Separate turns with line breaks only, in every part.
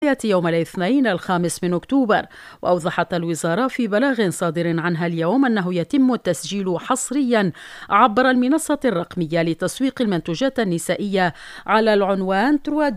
يوم الاثنين 5 أكتوبر. وأوضحت الوزارة في بلاغ صادر عنها اليوم أنه يتم التسجيل حصريا عبر المنصة الرقمية لتسويق المنتوجات النسائية على العنوان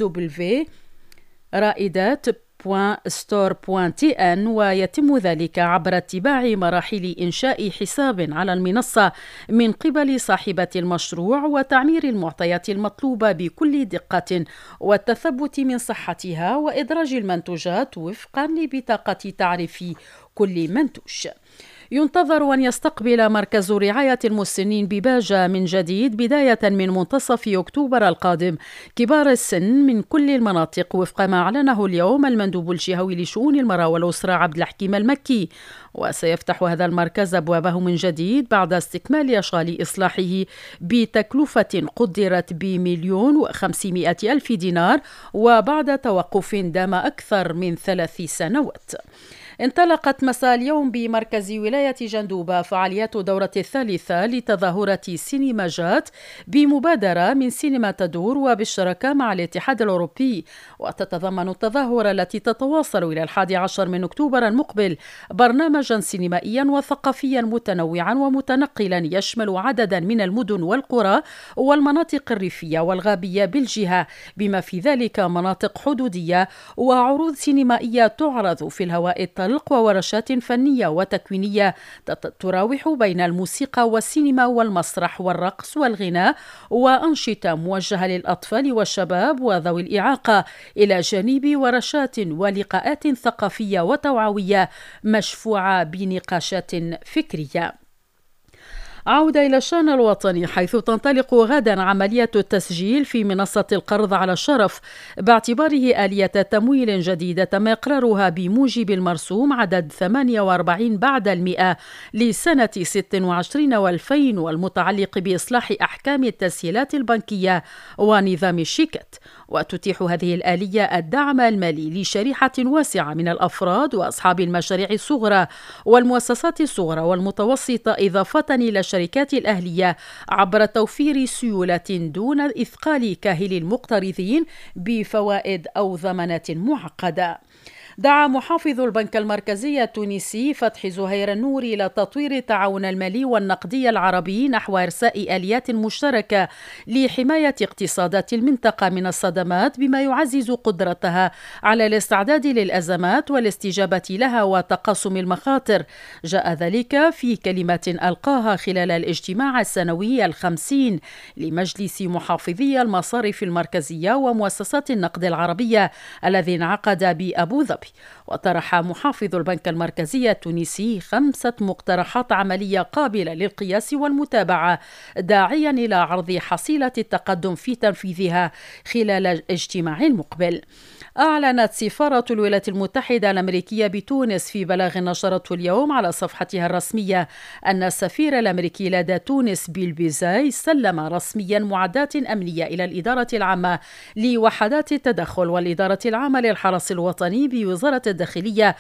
www.raidat.store.tn، ويتم ذلك عبر اتباع مراحل إنشاء حساب على المنصة من قبل صاحبة المشروع، وتعمير المعطيات المطلوبة بكل دقة والتثبت من صحتها، وإدراج المنتوجات وفقا لبطاقة تعريف كل منتوج. ينتظر أن يستقبل مركز رعاية المسنين بباجة من جديد بداية من منتصف أكتوبر القادم كبار السن من كل المناطق، وفق ما أعلنه اليوم المندوب الجهوي لشؤون المرأة والأسرة عبد الحكيم المكي. وسيفتح هذا المركز أبوابه من جديد بعد استكمال أشغال إصلاحه بتكلفة قدرت ب1,500,000 دينار، وبعد توقف دام أكثر من 3 سنوات. انطلقت مساء اليوم بمركز ولاية جندوبة فعاليات دورة الثالثة لتظاهرة سينما جات بمبادرة من سينما تدور وبالشراكة مع الاتحاد الأوروبي. وتتضمن التظاهرة التي تتواصل إلى 11 من أكتوبر المقبل برنامجا سينمائيا وثقافيا متنوعا ومتنقلا يشمل عددا من المدن والقرى والمناطق الريفية والغابية بالجهة، بما في ذلك مناطق حدودية، وعروض سينمائية تعرض في الهواء الطلق، وورشات فنية وتكوينية تراوح بين الموسيقى والسينما والمسرح والرقص والغناء، وأنشطة موجهة للأطفال والشباب وذوي الإعاقة، إلى جانب ورشات ولقاءات ثقافية وتوعوية مشفوعة بنقاشات فكرية. عودة إلى الشأن الوطني، حيث تنطلق غدا عملية التسجيل في منصة القرض على الشرف باعتباره آلية تمويل جديدة تم إقرارها بموجب المرسوم عدد 48 بعد 100 لسنة 26 و2000 والمتعلق بإصلاح أحكام التسهيلات البنكية ونظام الشيكات. وتتيح هذه الآلية الدعم المالي لشريحة واسعة من الأفراد وأصحاب المشاريع الصغرى والمؤسسات الصغرى والمتوسطة، إضافة إلى الشركات الأهلية، عبر توفير سيولة دون إثقال كاهل المقترضين بفوائد أو ضمانات معقدة. دعا محافظ البنك المركزي التونسي فتحي زهير النور إلى تطوير التعاون المالي والنقدي العربي نحو إرساء آليات مشتركة لحماية اقتصادات المنطقة من الصدمات، بما يعزز قدرتها على الاستعداد للأزمات والاستجابة لها وتقاسم المخاطر. جاء ذلك في كلمة ألقاها خلال الاجتماع السنوي 50 لمجلس محافظي المصارف المركزية ومؤسسات النقد العربية الذي انعقد بأبو ظبي. وطرح محافظ البنك المركزي التونسي 5 مقترحات عملية قابلة للقياس والمتابعة، داعيا إلى عرض حصيلة التقدم في تنفيذها خلال الاجتماع المقبل. أعلنت سفارة الولايات المتحدة الأمريكية بتونس في بلاغ نشرته اليوم على صفحتها الرسمية أن السفير الأمريكي لدى تونس بيل بيزاي سلم رسميا معدات أمنية إلى الإدارة العامة لوحدات التدخل والإدارة العامة للحرس الوطني بوزارة الداخلية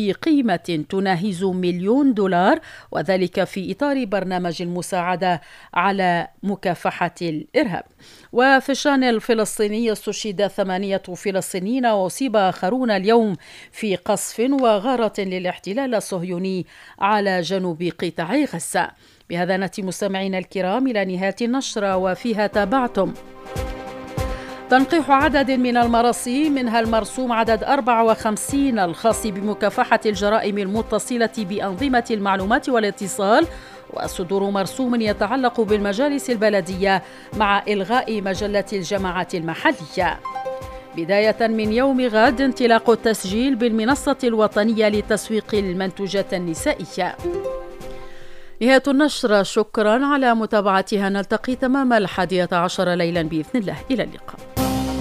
بقيمة تناهز $1,000,000، وذلك في إطار برنامج المساعدة على مكافحة الإرهاب. وفي الشأن الفلسطيني، استشهد 8 فلسطينيين وأصيب آخرون اليوم في قصف وغارة للاحتلال الصهيوني على جنوب قطاع غزة. بهذا نأتي مستمعينا الكرام إلى نهاية النشرة، وفيها تابعتم تنقيح عدد من المراسيم منها المرسوم عدد 54 الخاص بمكافحة الجرائم المتصلة بأنظمة المعلومات والاتصال، وصدور مرسوم يتعلق بالمجالس البلدية مع إلغاء مجلة الجماعات المحلية. بداية من يوم غد انطلاق التسجيل بالمنصة الوطنية لتسويق المنتوجات النسائية. نهاية النشرة، شكرا على متابعتها، نلتقي تمام 11 ليلا بإذن الله، إلى اللقاء.